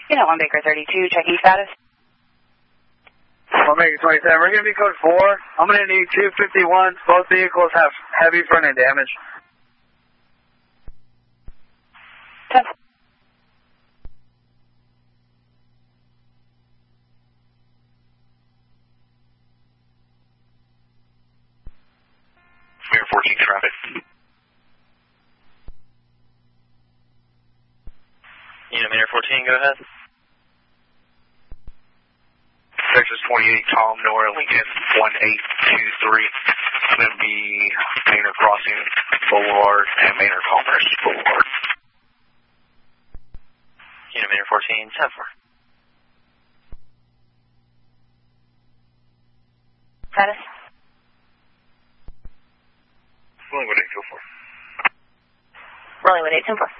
Unit 1 Baker 32, checking status. 1 Baker 27, we're going to be code 4. I'm going to need 251. Both vehicles have heavy front end damage. 10. Mayor 14 traffic. Unit Mayor 14, go ahead. Texas 28, Tom, Nora, Lincoln 1823. It's going to be Manor Crossing Boulevard and Manor Commerce Boulevard. Unit Mayor 14, 10-4. Status. Rolling with 824. Rolling with 824.